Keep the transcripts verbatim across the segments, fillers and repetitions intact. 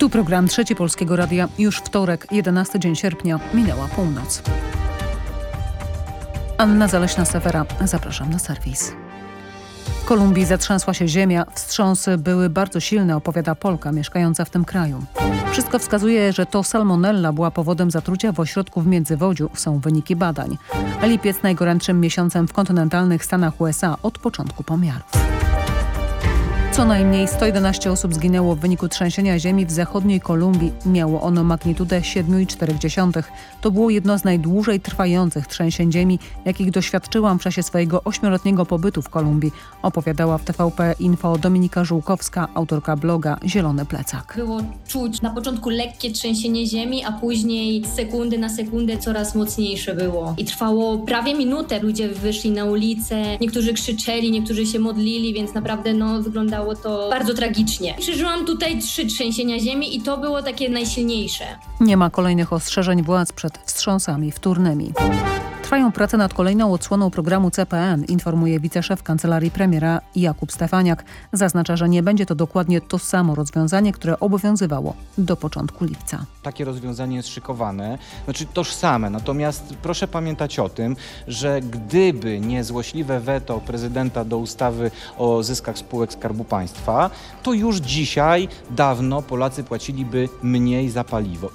Tu program Trzeci Polskiego Radia. Już wtorek, jedenasty dzień sierpnia, minęła północ. Anna Zaleśna-Sewera, zapraszam na serwis. W Kolumbii zatrzęsła się ziemia. Wstrząsy były bardzo silne, opowiada Polka mieszkająca w tym kraju. Wszystko wskazuje, że to salmonella była powodem zatrucia w ośrodku w Międzywodziu, są wyniki badań. Lipiec najgorętszym miesiącem w kontynentalnych Stanach U S A od początku pomiarów. Co najmniej sto jedenaście osób zginęło w wyniku trzęsienia ziemi w zachodniej Kolumbii. Miało ono magnitudę siedem i cztery dziesiątych. To było jedno z najdłużej trwających trzęsień ziemi, jakich doświadczyłam w czasie swojego ośmioletniego pobytu w Kolumbii, opowiadała w T V P Info Dominika Żółkowska, autorka bloga Zielony Plecak. Było czuć na początku lekkie trzęsienie ziemi, a później z sekundy na sekundę coraz mocniejsze było. I trwało prawie minutę. Ludzie wyszli na ulicę, niektórzy krzyczeli, niektórzy się modlili, więc naprawdę no, wyglądało to bardzo tragicznie. Przeżyłam tutaj trzy trzęsienia ziemi i to było takie najsilniejsze. Nie ma kolejnych ostrzeżeń władz przed wstrząsami wtórnymi. Trwają prace nad kolejną odsłoną programu C P N, informuje wiceszef kancelarii premiera Jakub Stefaniak. Zaznacza, że nie będzie to dokładnie to samo rozwiązanie, które obowiązywało do początku lipca. Takie rozwiązanie jest szykowane, znaczy tożsame. Natomiast proszę pamiętać o tym, że gdyby nie złośliwe weto prezydenta do ustawy o zyskach spółek Skarbu Państwa, to już dzisiaj dawno Polacy płaciliby mniej za paliwo.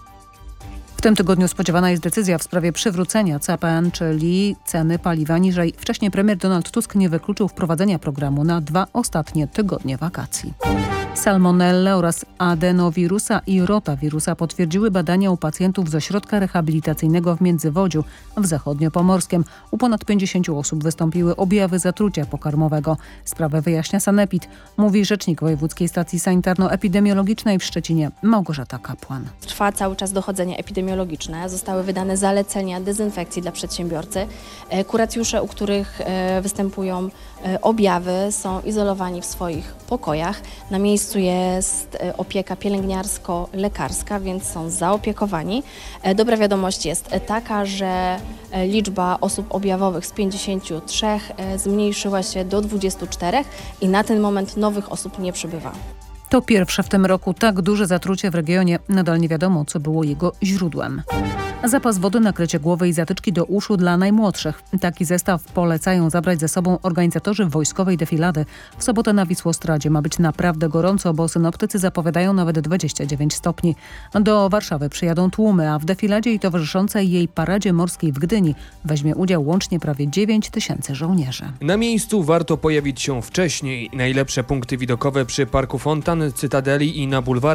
W tym tygodniu spodziewana jest decyzja w sprawie przywrócenia C P N, czyli ceny paliwa niżej. Wcześniej premier Donald Tusk nie wykluczył wprowadzenia programu na dwa ostatnie tygodnie wakacji. Salmonellę oraz adenowirusa i rotawirusa potwierdziły badania u pacjentów z ośrodka rehabilitacyjnego w Międzywodziu w zachodniopomorskiem. U ponad pięćdziesięciu osób wystąpiły objawy zatrucia pokarmowego. Sprawę wyjaśnia Sanepid, mówi rzecznik Wojewódzkiej Stacji Sanitarno-Epidemiologicznej w Szczecinie Małgorzata Kapłan. Trwa cały czas dochodzenie epidemiologiczne. Zostały wydane zalecenia dezynfekcji dla przedsiębiorcy. Kuracjusze, u których występują objawy, są izolowani w swoich pokojach. Na miejscu jest opieka pielęgniarsko-lekarska, więc są zaopiekowani. Dobra wiadomość jest taka, że liczba osób objawowych z pięćdziesięciu trzech zmniejszyła się do dwudziestu czterech i na ten moment nowych osób nie przybywa. To pierwsze w tym roku tak duże zatrucie w regionie. Nadal nie wiadomo, co było jego źródłem. Zapas wody, nakrycie głowy i zatyczki do uszu dla najmłodszych. Taki zestaw polecają zabrać ze sobą organizatorzy wojskowej defilady. W sobotę na Wisłostradzie ma być naprawdę gorąco, bo synoptycy zapowiadają nawet dwadzieścia dziewięć stopni. Do Warszawy przyjadą tłumy, a w defiladzie i towarzyszącej jej paradzie morskiej w Gdyni weźmie udział łącznie prawie dziewięć tysięcy żołnierzy. Na miejscu warto pojawić się wcześniej. Najlepsze punkty widokowe przy Parku Fontan, Cytadeli i na bulwarach